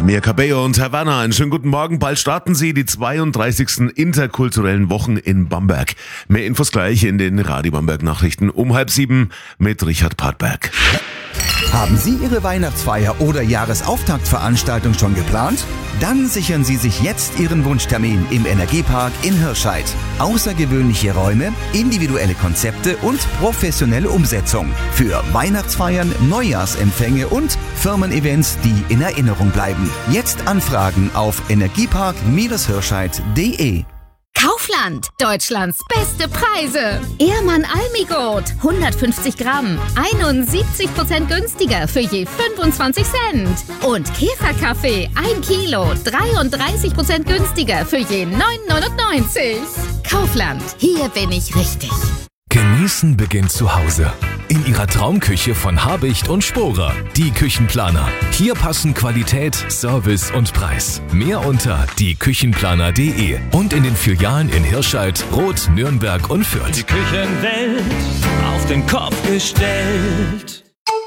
Mia Cabello und Havana, einen schönen guten Morgen. Bald starten sie die 32. interkulturellen Wochen in Bamberg. Mehr Infos gleich in den Radio Bamberg Nachrichten um 6:30 mit Richard Partberg. Haben Sie Ihre Weihnachtsfeier oder Jahresauftaktveranstaltung schon geplant? Dann sichern Sie sich jetzt Ihren Wunschtermin im Energiepark in Hirscheid. Außergewöhnliche Räume, individuelle Konzepte und professionelle Umsetzung für Weihnachtsfeiern, Neujahrsempfänge und Firmen-Events, die in Erinnerung bleiben. Jetzt anfragen auf energiepark-hirscheid.de. Kaufland, Deutschlands beste Preise. Ehrmann Almigot, 150 Gramm, 71% günstiger für je 25 Cent. Und Käferkaffee, 1 Kilo, 33% günstiger für je 9,99. Kaufland, hier bin ich richtig. Genießen beginnt zu Hause. In Ihrer Traumküche von Habicht und Sporer. Die Küchenplaner. Hier passen Qualität, Service und Preis. Mehr unter dieküchenplaner.de und in den Filialen in Hirscheid, Roth, Nürnberg und Fürth. Die Küchenwelt auf den Kopf gestellt.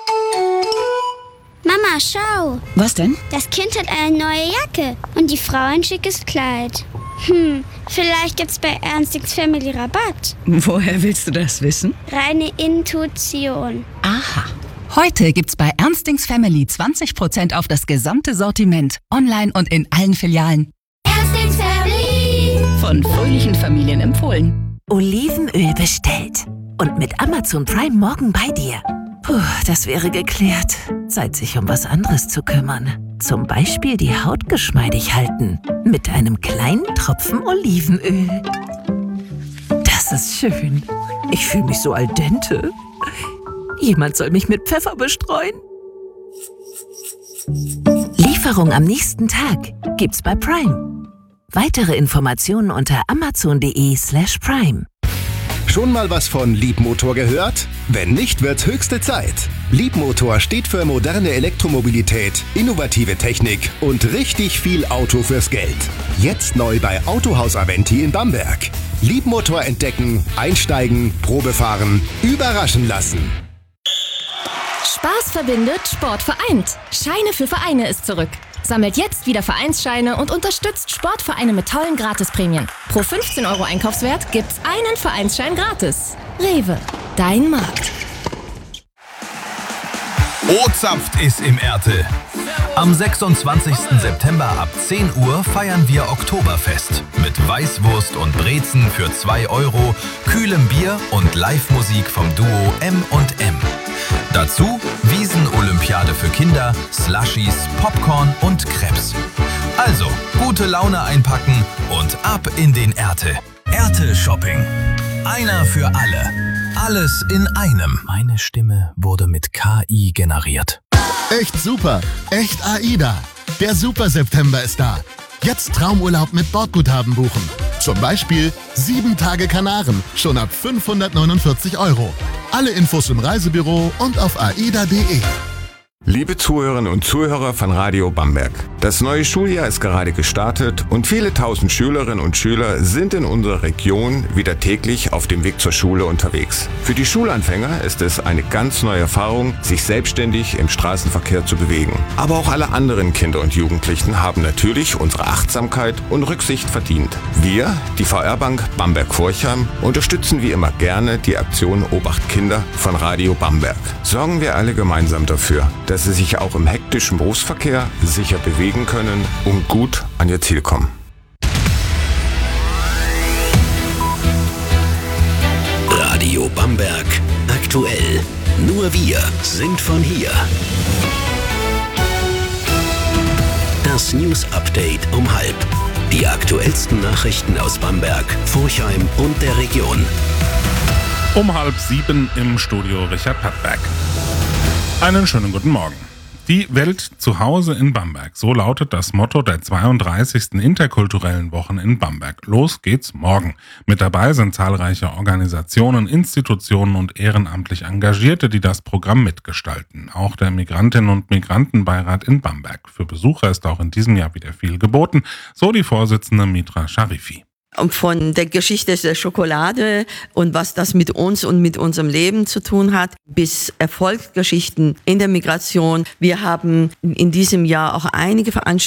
Mama, schau. Was denn? Das Kind hat eine neue Jacke und die Frau ein schickes Kleid. Vielleicht gibt's bei Ernstings Family Rabatt. Woher willst du das wissen? Reine Intuition. Aha. Heute gibt's bei Ernstings Family 20% auf das gesamte Sortiment. Online und in allen Filialen. Ernstings Family. Von fröhlichen Familien empfohlen. Olivenöl bestellt. Und mit Amazon Prime morgen bei dir. Puh, das wäre geklärt. Zeit, sich um was anderes zu kümmern. Zum Beispiel die Haut geschmeidig halten. Mit einem kleinen Tropfen Olivenöl. Das ist schön. Ich fühle mich so al dente. Jemand soll mich mit Pfeffer bestreuen. Lieferung am nächsten Tag gibt's bei Prime. Weitere Informationen unter amazon.de/prime. Schon mal was von Liebmotor gehört? Wenn nicht, wird höchste Zeit. Liebmotor steht für moderne Elektromobilität, innovative Technik und richtig viel Auto fürs Geld. Jetzt neu bei Autohaus Aventi in Bamberg. Liebmotor entdecken, einsteigen, Probe fahren, überraschen lassen. Spaß verbindet, Sport vereint. Scheine für Vereine ist zurück. Sammelt jetzt wieder Vereinsscheine und unterstützt Sportvereine mit tollen Gratisprämien. Pro 15 € Einkaufswert gibt's einen Vereinsschein gratis. Rewe, dein Markt. O-Zapft ist im Erte. Am 26. September ab 10 Uhr feiern wir Oktoberfest mit Weißwurst und Brezen für 2 €, kühlem Bier und Live-Musik vom Duo M&M. Dazu Wiesen-Olympiade für Kinder, Slushies, Popcorn und Crepes. Also, gute Laune einpacken und ab in den Erte. Erte-Shopping. Einer für alle. Alles in einem. Meine Stimme wurde mit KI generiert. Echt super. Echt AIDA. Der Super September ist da. Jetzt Traumurlaub mit Bordguthaben buchen. Zum Beispiel 7 Tage Kanaren, schon ab 549 €. Alle Infos im Reisebüro und auf aida.de. Liebe Zuhörerinnen und Zuhörer von Radio Bamberg, das neue Schuljahr ist gerade gestartet und viele tausend Schülerinnen und Schüler sind in unserer Region wieder täglich auf dem Weg zur Schule unterwegs. Für die Schulanfänger ist es eine ganz neue Erfahrung, sich selbstständig im Straßenverkehr zu bewegen. Aber auch alle anderen Kinder und Jugendlichen haben natürlich unsere Achtsamkeit und Rücksicht verdient. Wir, die VR-Bank Bamberg-Forchheim, unterstützen wie immer gerne die Aktion Obacht Kinder von Radio Bamberg. Sorgen wir alle gemeinsam dafür, dass sie sich auch im hektischen Berufsverkehr sicher bewegen können und gut an ihr Ziel kommen. Radio Bamberg aktuell. Nur wir sind von hier. Das News Update um 6:30. Die aktuellsten Nachrichten aus Bamberg, Forchheim und der Region. Um 6:30 im Studio Richard Partberg. Einen schönen guten Morgen. Die Welt zu Hause in Bamberg. So lautet das Motto der 32. interkulturellen Wochen in Bamberg. Los geht's morgen. Mit dabei sind zahlreiche Organisationen, Institutionen und ehrenamtlich Engagierte, die das Programm mitgestalten. Auch der Migrantinnen- und Migrantenbeirat in Bamberg. Für Besucher ist auch in diesem Jahr wieder viel geboten, so die Vorsitzende Mitra Sharifi. Von der Geschichte der Schokolade und was das mit uns und mit unserem Leben zu tun hat, bis Erfolgsgeschichten in der Migration. Wir haben in diesem Jahr auch einige Veranstaltungen